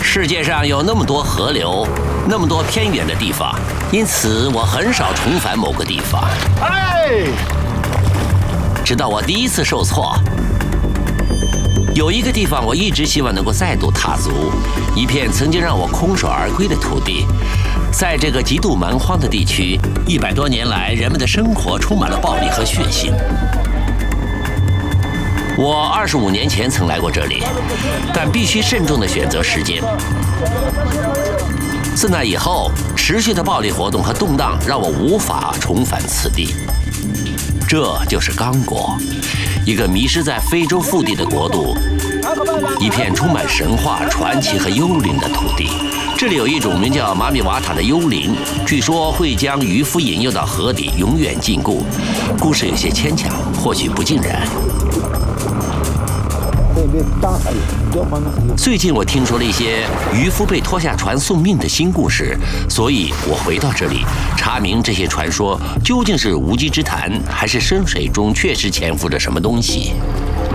世界上有那么多河流，那么多偏远的地方，因此我很少重返某个地方。直到我第一次受挫。有一个地方我一直希望能够再度踏足，一片曾经让我空手而归的土地。在这个极度蛮荒的地区，100多年来，人们的生活充满了暴力和血腥。我25年前曾来过这里，但必须慎重地选择时间。自那以后，持续的暴力活动和动荡让我无法重返此地。这就是刚果，一个迷失在非洲腹地的国度，一片充满神话、传奇和幽灵的土地。这里有一种名叫马米瓦塔的幽灵，据说会将渔夫引诱到河底，永远禁锢。故事有些牵强，或许不尽然。最近我听说了一些渔夫被拖下船送命的新故事，所以我回到这里查明这些传说究竟是无稽之谈，还是深水中确实潜伏着什么东西。